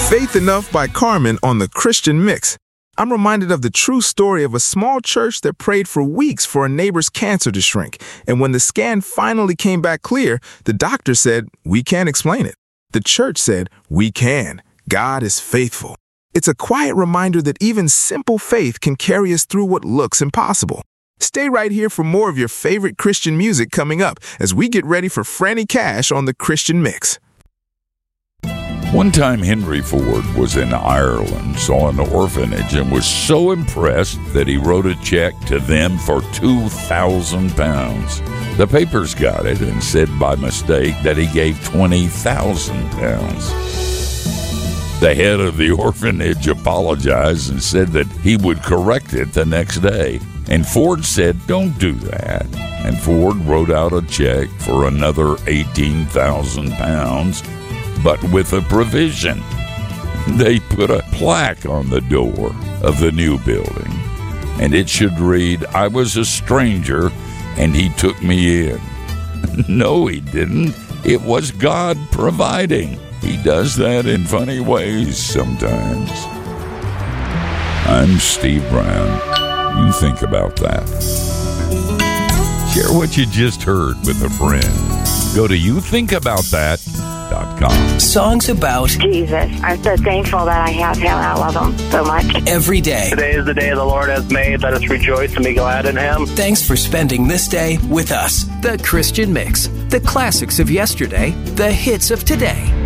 Faith Enough by Carmen on the Christian Mix. I'm reminded of the true story of a small church that prayed for weeks for a neighbor's cancer to shrink. And when the scan finally came back clear, the doctor said, "We can't explain it." The church said, "We can. God is faithful." It's a quiet reminder that even simple faith can carry us through what looks impossible. Stay right here for more of your favorite Christian music coming up as we get ready for Franny Cash on the Christian Mix. One time Henry Ford was in Ireland, saw an orphanage, and was so impressed that he wrote a check to them for £2,000. The papers got it and said by mistake that he gave £20,000. The head of the orphanage apologized and said that he would correct it the next day. And Ford said, "Don't do that." And Ford wrote out a check for another £18,000. But with a provision. They put a plaque on the door of the new building, and it should read, "I was a stranger, and he took me in." No, he didn't. It was God providing. He does that in funny ways sometimes. I'm Steve Brown. You think about that. Share what you just heard with a friend. Go to youthinkaboutthat.com. Songs about Jesus. I'm so thankful that I have him. I love him so much. Every day. Today is the day the Lord has made. Let us rejoice and be glad in him. Thanks for spending this day with us. The Christian Mix. The classics of yesterday, the hits of today.